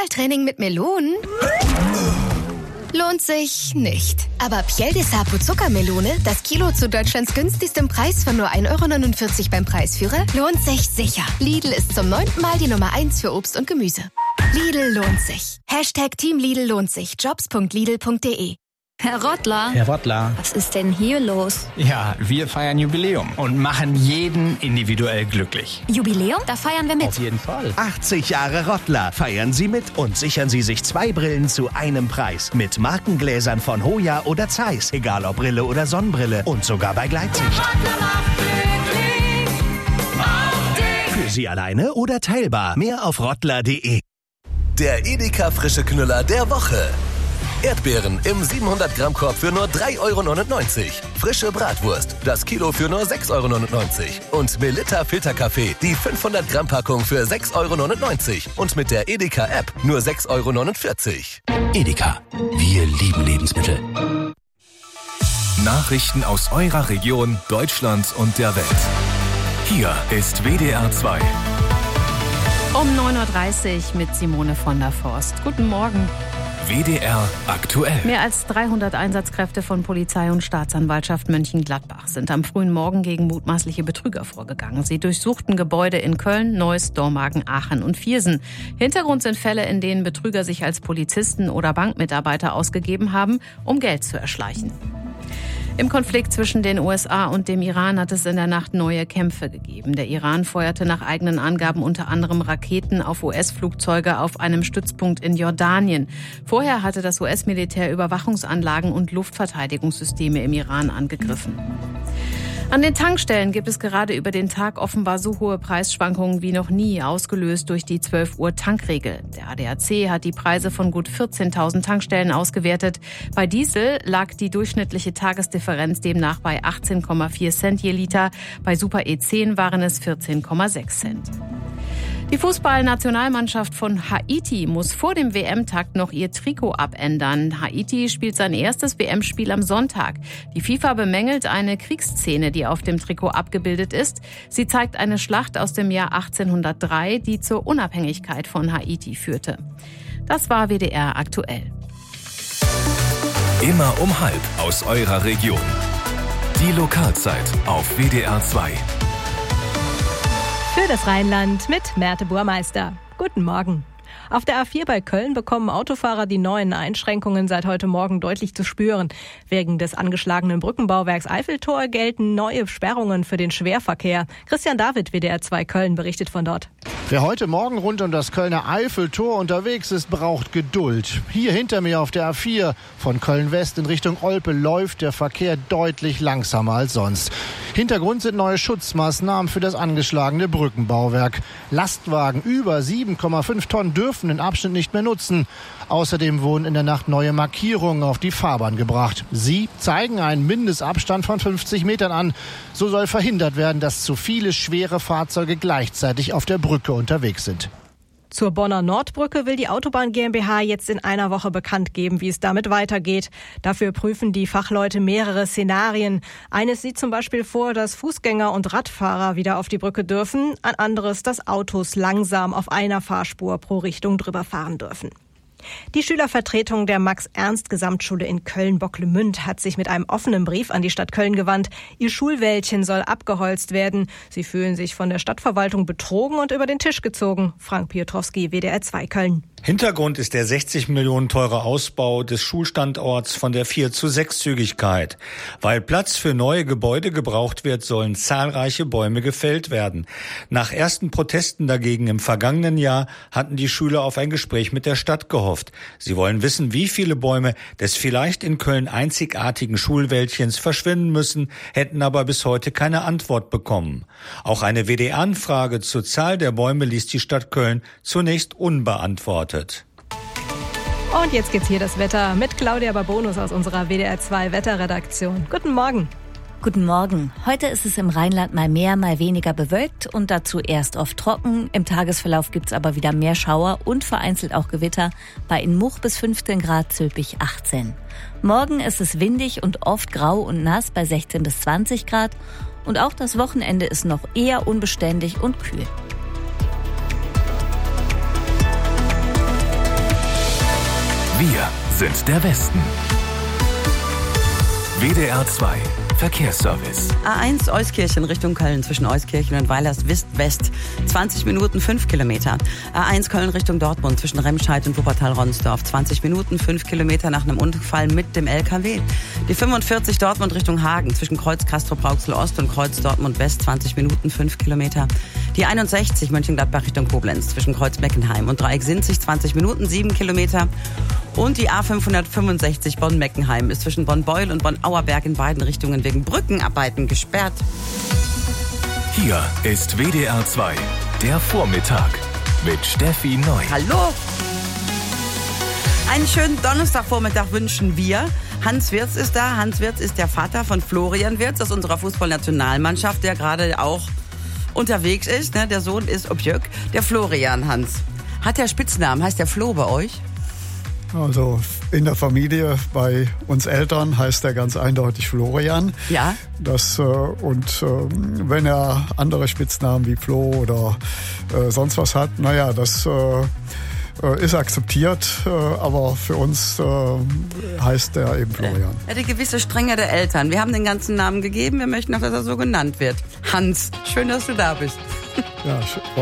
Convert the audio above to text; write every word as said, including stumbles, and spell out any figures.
Fußballtraining mit Melonen? Lohnt sich nicht. Aber Piel de Sapo Zuckermelone, das Kilo zu Deutschlands günstigstem Preis von nur ein Euro neunundvierzig beim Preisführer, lohnt sich sicher. Lidl ist zum neunten Mal die Nummer eins für Obst und Gemüse. Lidl lohnt sich. Hashtag Team Lidl lohnt sich. Jobs punkt lidl punkt de. Herr Rottler. Herr Rottler. Was ist denn hier los? Ja, wir feiern Jubiläum und machen jeden individuell glücklich. Jubiläum? Da feiern wir mit. Auf jeden Fall. achtzig Jahre Rottler. Feiern Sie mit und sichern Sie sich zwei Brillen zu einem Preis. Mit Markengläsern von Hoya oder Zeiss. Egal ob Brille oder Sonnenbrille. Und sogar bei Gleitsicht. Für Sie alleine oder teilbar. Mehr auf rottler punkt de. Der Edeka frische Knüller der Woche. Erdbeeren im siebenhundert Gramm Korb für nur drei Euro neunundneunzig. Frische Bratwurst, das Kilo für nur sechs Euro neunundneunzig. Und Melitta Filterkaffee, die fünfhundert Gramm Packung für sechs Euro neunundneunzig. Und mit der Edeka App nur sechs Euro neunundvierzig. Edeka, wir lieben Lebensmittel. Nachrichten aus eurer Region, Deutschland und der Welt. Hier ist W D R zwei. Um neun Uhr dreißig mit Simone von der Forst. Guten Morgen. W D R aktuell. Mehr als dreihundert Einsatzkräfte von Polizei und Staatsanwaltschaft Mönchengladbach sind am frühen Morgen gegen mutmaßliche Betrüger vorgegangen. Sie durchsuchten Gebäude in Köln, Neuss, Dormagen, Aachen und Viersen. Hintergrund sind Fälle, in denen Betrüger sich als Polizisten oder Bankmitarbeiter ausgegeben haben, um Geld zu erschleichen. Im Konflikt zwischen den U S A und dem Iran hat es in der Nacht neue Kämpfe gegeben. Der Iran feuerte nach eigenen Angaben unter anderem Raketen auf U S-Flugzeuge auf einem Stützpunkt in Jordanien. Vorher hatte das U S-Militär Überwachungsanlagen und Luftverteidigungssysteme im Iran angegriffen. An den Tankstellen gibt es gerade über den Tag offenbar so hohe Preisschwankungen wie noch nie, ausgelöst durch die zwölf Uhr Tankregel. Der A D A C hat die Preise von gut vierzehntausend Tankstellen ausgewertet. Bei Diesel lag die durchschnittliche Tagesdifferenz demnach bei achtzehn Komma vier Cent je Liter. Bei Super E zehn waren es vierzehn Komma sechs Cent. Die Fußballnationalmannschaft von Haiti muss vor dem W M-Takt noch ihr Trikot abändern. Haiti spielt sein erstes W M-Spiel am Sonntag. Die FIFA bemängelt eine Kriegsszene, die auf dem Trikot abgebildet ist. Sie zeigt eine Schlacht aus dem Jahr achtzehnhundertdrei, die zur Unabhängigkeit von Haiti führte. Das war W D R aktuell. Immer um halb aus eurer Region. Die Lokalzeit auf W D R zwei. Für das Rheinland mit Merte Burmeister. Guten Morgen. Auf der A vier bei Köln bekommen Autofahrer die neuen Einschränkungen seit heute Morgen deutlich zu spüren. Wegen des angeschlagenen Brückenbauwerks Eiffeltor gelten neue Sperrungen für den Schwerverkehr. Christian David, W D R zwei Köln, berichtet von dort. Wer heute Morgen rund um das Kölner Eiffeltor unterwegs ist, braucht Geduld. Hier hinter mir auf der A vier von Köln West in Richtung Olpe läuft der Verkehr deutlich langsamer als sonst. Hintergrund sind neue Schutzmaßnahmen für das angeschlagene Brückenbauwerk. Lastwagen über sieben Komma fünf Tonnen dürfen den Abschnitt nicht mehr nutzen. Außerdem wurden in der Nacht neue Markierungen auf die Fahrbahn gebracht. Sie zeigen einen Mindestabstand von fünfzig Metern an. So soll verhindert werden, dass zu viele schwere Fahrzeuge gleichzeitig auf der Brücke unterwegs sind. Zur Bonner Nordbrücke will die Autobahn GmbH jetzt in einer Woche bekannt geben, wie es damit weitergeht. Dafür prüfen die Fachleute mehrere Szenarien. Eines sieht zum Beispiel vor, dass Fußgänger und Radfahrer wieder auf die Brücke dürfen. Ein anderes, dass Autos langsam auf einer Fahrspur pro Richtung drüber fahren dürfen. Die Schülervertretung der Max-Ernst-Gesamtschule in Köln-Bocklemünd hat sich mit einem offenen Brief an die Stadt Köln gewandt. Ihr Schulwäldchen soll abgeholzt werden. Sie fühlen sich von der Stadtverwaltung betrogen und über den Tisch gezogen. Frank Piotrowski, W D R zwei Köln. Hintergrund ist der sechzig Millionen teure Ausbau des Schulstandorts von der vier zu sechs Zügigkeit. Weil Platz für neue Gebäude gebraucht wird, sollen zahlreiche Bäume gefällt werden. Nach ersten Protesten dagegen im vergangenen Jahr hatten die Schüler auf ein Gespräch mit der Stadt gehofft. Sie wollen wissen, wie viele Bäume des vielleicht in Köln einzigartigen Schulwäldchens verschwinden müssen, hätten aber bis heute keine Antwort bekommen. Auch eine W D-Anfrage zur Zahl der Bäume ließ die Stadt Köln zunächst unbeantwortet. Und jetzt geht's hier das Wetter mit Claudia Babonus aus unserer W D R zwei Wetterredaktion. Guten Morgen. Guten Morgen. Heute ist es im Rheinland mal mehr, mal weniger bewölkt und dazu erst oft trocken. Im Tagesverlauf gibt's aber wieder mehr Schauer und vereinzelt auch Gewitter. Bei in Much bis fünfzehn Grad, Zülpich achtzehn. Morgen ist es windig und oft grau und nass bei sechzehn bis zwanzig Grad. Und auch das Wochenende ist noch eher unbeständig und kühl. Wir sind der Westen. W D R zwei Verkehrsservice. A eins Euskirchen Richtung Köln zwischen Euskirchen und Weilerswist-West. zwanzig Minuten, fünf Kilometer. A eins Köln Richtung Dortmund zwischen Remscheid und Wuppertal-Ronsdorf. zwanzig Minuten, fünf Kilometer nach einem Unfall mit dem L K W. Die fünfundvierzig Dortmund Richtung Hagen zwischen Kreuz Castrop-Rauxel-Ost und Kreuz Dortmund-West. zwanzig Minuten, fünf Kilometer. Die einundsechzig Mönchengladbach Richtung Koblenz zwischen Kreuz Meckenheim und Dreieck Sinzig. zwanzig Minuten, sieben Kilometer. Und die A fünfhundertfünfundsechzig Bonn-Meckenheim ist zwischen Bonn-Beuel und Bonn-Auerberg in beiden Richtungen wegen Brückenarbeiten gesperrt. Hier ist W D R zwei, der Vormittag mit Steffi Neu. Hallo! Einen schönen Donnerstagvormittag wünschen wir. Hans Wirz ist da. Hans Wirz ist der Vater von Florian Wirz aus unserer Fußballnationalmannschaft, der gerade auch unterwegs ist. Der Sohn ist Objök. Der Florian, Hans. Hat der Spitznamen? Heißt der Flo bei euch? Also in der Familie, bei uns Eltern heißt er ganz eindeutig Florian. Ja. Das, äh, und äh, wenn er andere Spitznamen wie Flo oder äh, sonst was hat, naja, das äh, ist akzeptiert, äh, aber für uns äh, heißt er eben Florian. Er hat die gewisse Strenge der Eltern. Wir haben den ganzen Namen gegeben, wir möchten auch, dass er so genannt wird. Hans, schön, dass du da bist. Ja,